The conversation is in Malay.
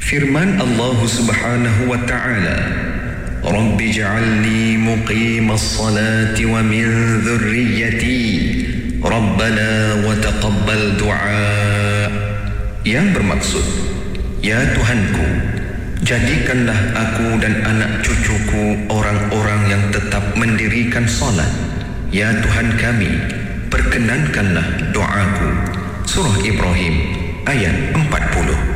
Firman Allah Subhanahu wa ta'ala, Rabbi ja'alni muqimas salati wa min dhurriyyati Rabbana wa taqabbal du'a. Yang bermaksud, ya Tuhanku, jadikanlah aku dan anak cucuku orang-orang yang tetap mendirikan solat. Ya Tuhan kami, perkenankanlah doaku. Surah Ibrahim ayat 40.